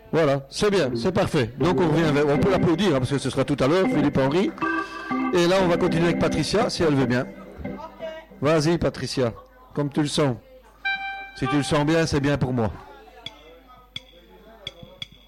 Voilà, c'est bien, c'est parfait. Donc on peut l'applaudir, parce que ce sera tout à l'heure, Philippe Henry. Et là, on va continuer avec Patricia, si elle veut bien. Vas-y, Patricia, comme tu le sens. Si tu le sens bien, c'est bien pour moi.